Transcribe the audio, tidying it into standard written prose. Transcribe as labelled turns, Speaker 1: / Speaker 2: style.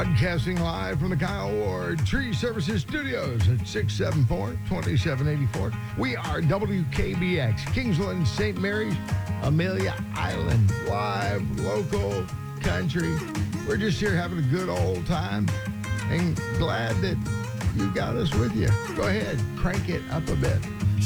Speaker 1: Broadcasting live from the Kyle Ward Tree Services Studios at 674-2784. We are WKBX, Kingsland, St. Mary's, Amelia Island, live, local, country. We're just here having a good old time and glad that you got us with you. Go ahead, crank it up a bit.